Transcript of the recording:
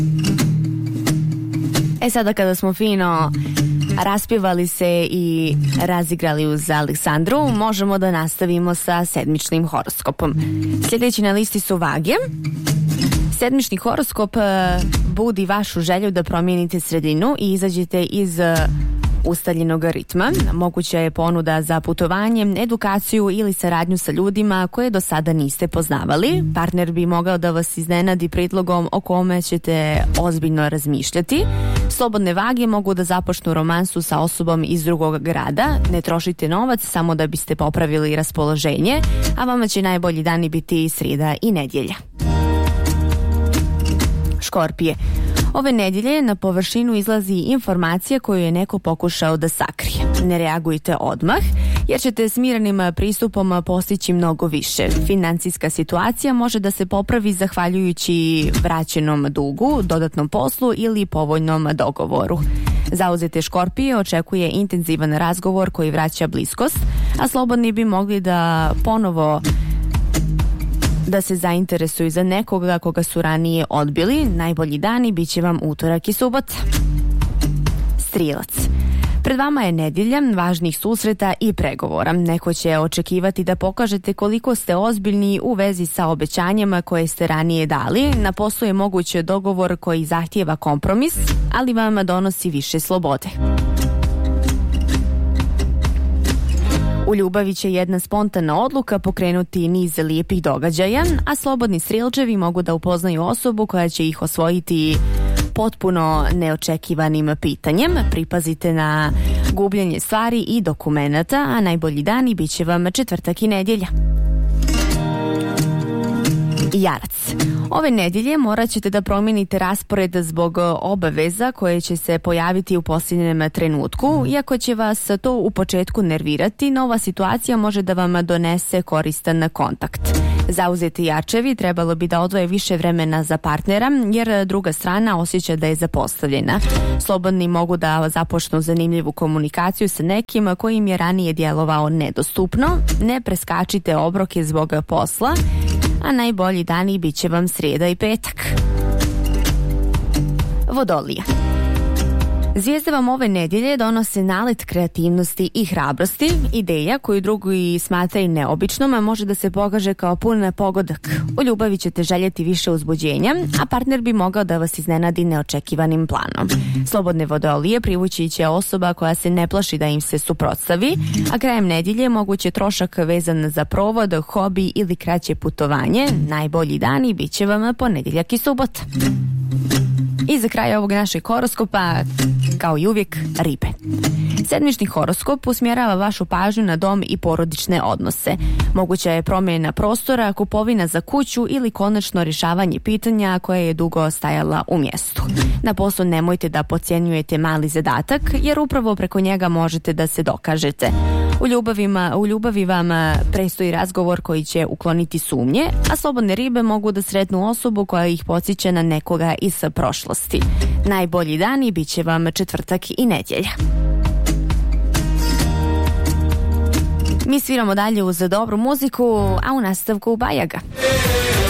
Sada kada smo fino raspjevali se i razigrali uz Aleksandru, možemo da nastavimo sa sedmičnim horoskopom. Sljedeći na listi su vage. Sedmični horoskop budi vašu želju da promijenite sredinu i izađete iz ustaljenog ritma. Moguća je ponuda za putovanje, edukaciju ili saradnju sa ljudima koje do sada niste poznavali. Partner bi mogao da vas iznenadi predlogom o kome ćete ozbiljno razmišljati. Slobodne vage mogu da započnu romansu sa osobom iz drugog grada. Ne trošite novac samo da biste popravili raspoloženje, a vama će najbolji dani biti srijeda i nedjelja. Škorpije. Ove nedjelje na površinu izlazi informacija koju je neko pokušao da sakrije. Ne reagujte odmah, jer ćete smirenim pristupom postići mnogo više. Financijska situacija može da se popravi zahvaljujući vraćenom dugu, dodatnom poslu ili povoljnom dogovoru. Zauzete Škorpije očekuje intenzivan razgovor koji vraća bliskost, a slobodni bi mogli da ponovo da se zainteresuju za nekoga koga su ranije odbili. Najbolji dani bit će vam utorak i subota. Strilac. Pred vama je nedjelja važnih susreta i pregovora. Neko će očekivati da pokažete koliko ste ozbiljni u vezi sa obećanjima koje ste ranije dali. Na poslu je moguć dogovor koji zahtijeva kompromis, ali vam donosi više slobode. U ljubavi će jedna spontana odluka pokrenuti niz lijepih događaja, a slobodni strilčevi mogu da upoznaju osobu koja će ih osvojiti potpuno neočekivanim pitanjem. Pripazite na gubljenje stvari i dokumenata, a najbolji dani bit će vam četvrtak i nedjelja. Jarac. Ove nedjelje morat ćete da promijenite raspored zbog obaveza koje će se pojaviti u posljednjem trenutku. Iako će vas to u početku nervirati, nova situacija može da vam donese koristan kontakt. Zauzeti jačevi trebalo bi da odvoje više vremena za partnera, jer druga strana osjeća da je zapostavljena. Slobodni mogu da započnu zanimljivu komunikaciju sa nekim kojim je ranije djelovao nedostupno. Ne preskačite obroke zbog posla, a najbolji dani bit će vam srijeda i petak. Vodolija. Zvijezde vam ove nedjelje donose nalet kreativnosti i hrabrosti. Ideja koju drugi smatraju neobičnom može da se pokaže kao pun pogodak. U ljubavi ćete željeti više uzbuđenja, a partner bi mogao da vas iznenadi neočekivanim planom. Slobodne vodolije privući će osoba koja se ne plaši da im se suprotstavi, a krajem nedjelje moguće trošak vezan za provod, hobi ili kraće putovanje. Najbolji dani bit će vam ponedjeljak i subota. I za kraj ovog našeg horoskopa, kao i uvijek, ribe. Sedmični horoskop usmjerava vašu pažnju na dom i porodične odnose. Moguća je promjena prostora, kupovina za kuću ili konačno rješavanje pitanja koje je dugo stajala u mjestu. Na poslu nemojte da podcjenjujete mali zadatak, jer upravo preko njega možete da se dokažete. U ljubavi vam predstoji razgovor koji će ukloniti sumnje, a slobodne ribe mogu da sretnu osobu koja ih podsjeća na nekoga iz prošlosti. Najbolji dani bit će vam četvrtak i nedjelja. Mi sviramo dalje uz dobru muziku, a u nastavku Bajaga.